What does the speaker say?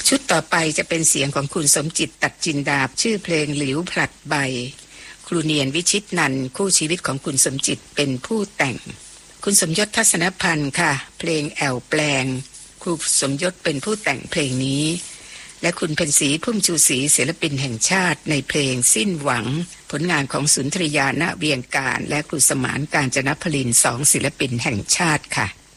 ชุดต่อไปจะเป็นเสียงของคุณสมจิตตัดจินดาชื่อเพลงหลิวผลัดใบครูเนียนวิชิตนันท์คู่ชีวิตของคุณสมจิตเป็นผู้แต่งคุณสมยศทัศนพันธ์ค่ะเพลงแอวแปลงครูสมยศเป็นผู้แต่งเพลงนี้และคุณเพ็ญศรีพุ่มชูศรีศิลปินแห่งชาติในเพลงสิ้นหวังผลงานของสุนทรียาณเวียงการและครูสมานกาญจนพลิน2ศิลปินแห่งชาติค่ะ